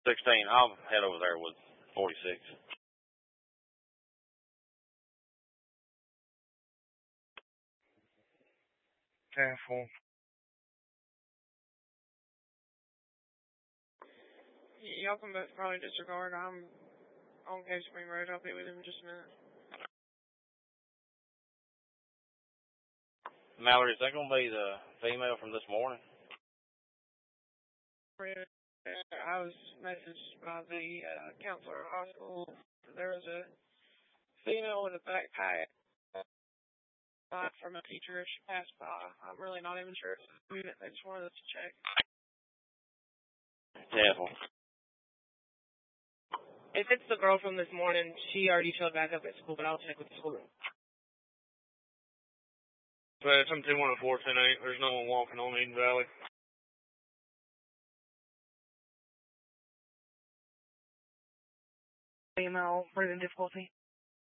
16. I'll head over there with 46. Careful. Y'all can both probably disregard. I'm on Cave Spring Road. I'll be with him in just a minute. Mallory, is that going to be the female from this morning? I was messaged by the counselor at the hospital. There was a female with a backpack from a teacher. She passed by. I'm really not even sure if it's a student. They just wanted us to check. Careful. If it's the girl from this morning, she already showed back up at school, but I'll check with the school. But it's MT 104-10-8. There's no one walking on Eden Valley. Female, breathing difficulty.